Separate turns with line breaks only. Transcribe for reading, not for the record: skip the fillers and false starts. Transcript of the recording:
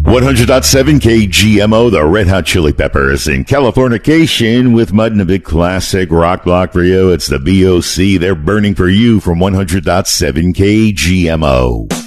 100.7 KGMO, the Red Hot Chili Peppers in Californication with Mud and a Big Classic Rock Block for you. It's the BOC. They're burning for you from 100.7 KGMO.